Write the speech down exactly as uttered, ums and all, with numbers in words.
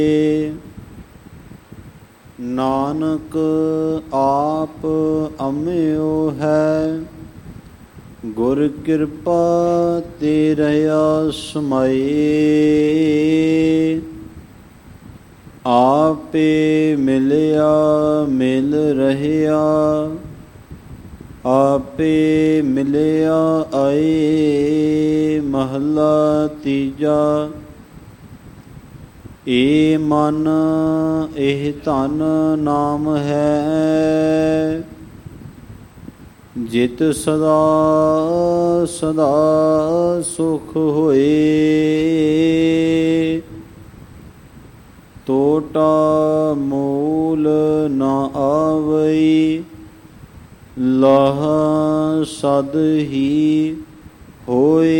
ਨਾਨਕ ਆਪ ਅੰਮ੍ਰਿਓ ਹੈ, ਗੁਰ ਕਿਰਪਾ ਤੇ ਰਹਿਆ ਸਮਾਏ। ਆਪੇ ਮਿਲਿਆ ਮਿਲ ਰਹਿਆ, ਆਪੇ ਮਿਲਿਆ ਆਏ। ਮਹਲਾ ਤੀਜਾ। ਏ ਮਨ ਇਹ ਧਨ ਨਾਮ ਹੈ, ਜਿਤ ਸਦਾ ਸਦਾ ਸੁਖ ਹੋਏ। ਟੋਟਾ ਮੂਲ ਨ ਆਵਈ, ਲਾਹ ਸਦ ਹੀ ਹੋਏ।